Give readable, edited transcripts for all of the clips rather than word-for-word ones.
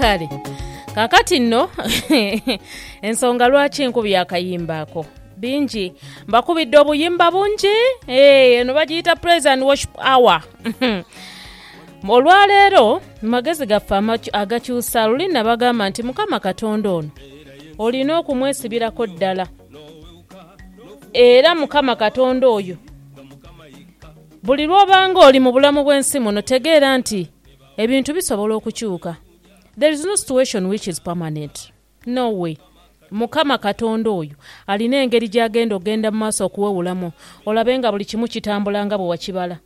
kale kakati nno ensonga lwaki nkubye akayimbaako bingi mbakubidde obuyimba bungi eno bagiyita praise and worship hour olwaleero magezi gaffe agakyusa luli nabagamba nti Mukama Katonda ono olina okumwesibirako ddala era Mukama Katonda oyo buli lwobanga oli mu bulamu bw'ensi muno tegeera nti ebintu bisobola okukyuka. There is no situation which is permanent. No way. Mukama Katonda oyo alina engeri gy'agenda ogenda mu maaso okuwewulamu olabe nga buli kimu kitambula nga bwe wakibala.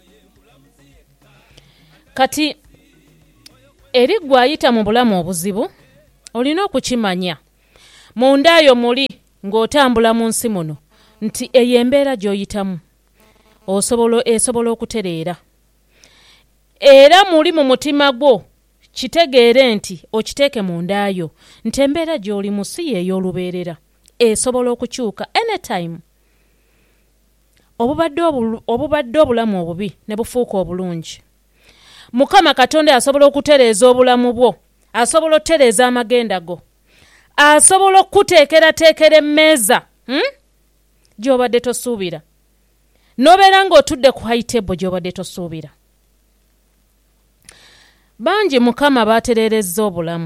Kati eri gwe ayita mu bulamu obuzibu olina okukimanya munda yo muli ng'otambula mu nsi muno nti eyo embeera gy'oyitamu esobola okutereera era muli mu mutima gwo kitegeere nti okiteeke mu ndaayo nti embeera gy'oli mu si y'ey'olubeerera esobola okukyuka anytime. Obubadde obulamu obubi ne bufuuka obulungi, Mukama Katonda asobola okutereeza obulamu bwo, asobola okutereeza amagenda go, asobola okuteekerateekera emmeeza gy'obadde tosuubira n'obeera ng'otudde ku high table gy'obadde tosuubira. Bangi Mukama baatereerezza obulamu,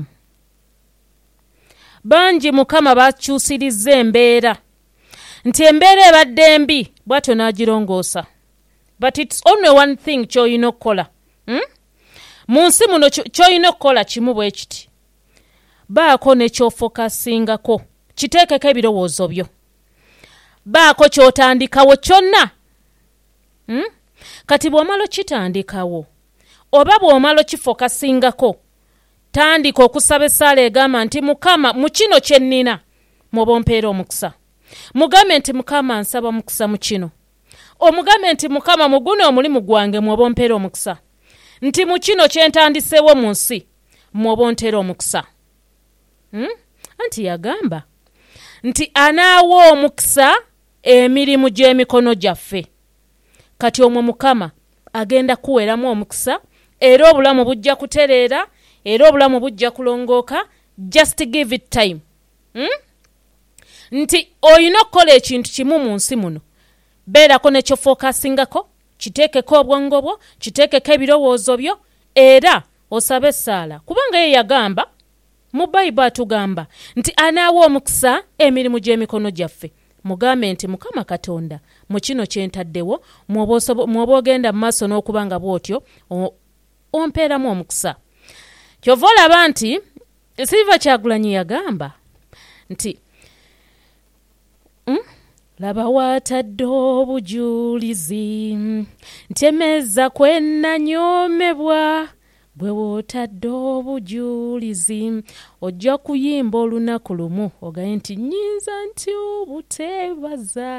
bangi Mukama bakyusirizza embeera nti embeera ebadde embi bw'atyo n'agirongoosa. But it's only one thing ky'olina okukola mu nsi muno, ky'olina okukola kimu bwe kiti, baako ne ky'ofokasingako, kiteekeko ebirowoozo byo, baako ky'otandikawo kyonna. Kati bw'omala okitandikawo oba bw'omala okifokasingako, tandika okusaba essaala egamba nti Mukama mu kino kye nnina mw'oba ompeera omukisa. Mugambe nti Mukama nsaba mukisa mu kino. Omugambe nti Mukama mu guno omulimu gwange mw'oba ompeera omukisa. Nti mu kino kye ntandiseewo mu nsi mw'oba onteera omukisa. Anti yagamba nti anaawa omukisa emirimu gy'emikono gyaffe. Kati omwo Mukama agenda kuweeramu omukisa era obulamu bujja kutereera era obulamu bujja kulongooka. Just give it time. Nti olina okukola ekintu kimu mu nsi muno, beerako ne kyofokasingako, kiteekeko obwongo bwo, kiteekeko ebirowoozo byo era osabe essaala, kubanga ye yagamba mu Bayibuli atugamba nti anaawa omukisa emirimu gy'emikono gyaffe. Mugambe nti Mukama Katonda mu kino kye ntaddewo mw'oba ogenda mu maaso n'okuba nga bw'otyo ompeeramu omukisa. Kyova olaba nti Silver Kyagulanyi yagamba nti laba waatadde obujulizi nti emmeeza kwennanyoomebwa, bwe wootadde obujulizi ojja kuyimba olunaku lumu ogaye nti nnyinza nti obuteebaza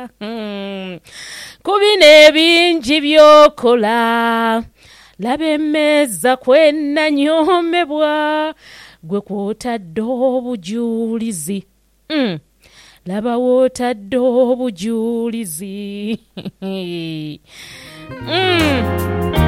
ku bino ebingi by'okola. Laba emmeeza kwennanyoomebwa, gwe kwotadde obujulizi. Laba wootadde obujulizi.